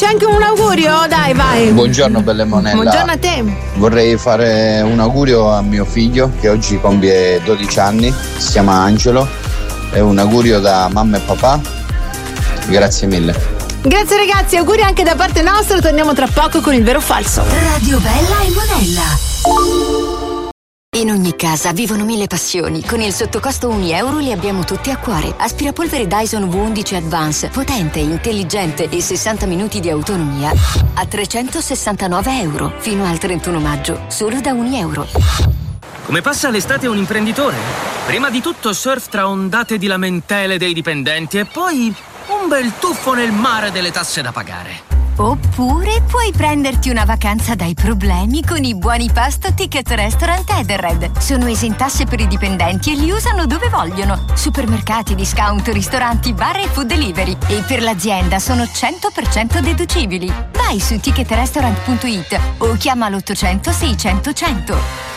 C'è anche un augurio? Dai, vai. Buongiorno belle Monella. Buongiorno a te. Vorrei fare un augurio a mio figlio che oggi compie 12 anni, si chiama Angelo. È un augurio da mamma e papà. Grazie mille. Grazie ragazzi, auguri anche da parte nostra. Torniamo tra poco con il vero o falso. Radio Bella e Monella. In ogni casa vivono 1000 passioni. Con il sottocosto €1 li abbiamo tutti a cuore. Aspirapolvere Dyson V11 Advance, potente, intelligente e 60 minuti di autonomia a €369 fino al 31 maggio, solo da €1. Come passa l'estate un imprenditore? Prima di tutto surf tra ondate di lamentele dei dipendenti e poi un bel tuffo nel mare delle tasse da pagare. Oppure puoi prenderti una vacanza dai problemi con i buoni pasto Ticket Restaurant Edenred. Sono esentasse per i dipendenti e li usano dove vogliono. Supermercati, discount, ristoranti, bar e food delivery. E per l'azienda sono 100% deducibili. Vai su ticketrestaurant.it o chiama l'800 600 100.